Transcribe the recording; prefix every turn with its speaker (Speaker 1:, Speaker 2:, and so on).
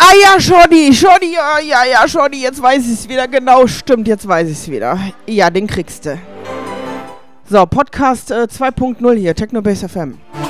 Speaker 1: ja, Shorty, ja, Shorty, jetzt weiß ich's wieder, genau, stimmt, jetzt weiß ich's wieder. Ja, den kriegst du. So, Podcast 2.0 hier, Technobase FM.